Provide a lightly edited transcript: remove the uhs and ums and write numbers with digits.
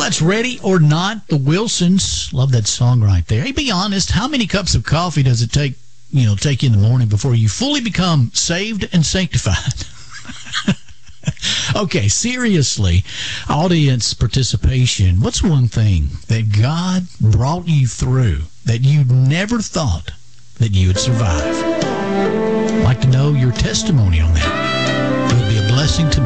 It's Ready or Not, the Wilsons. Love that song right there. Hey, be honest, how many cups of coffee does it take you in the morning before you fully become saved and sanctified? Okay, seriously, audience participation. What's one thing that God brought you through that you never thought that you would survive? I'd like to know your testimony on that. It would be a blessing to me.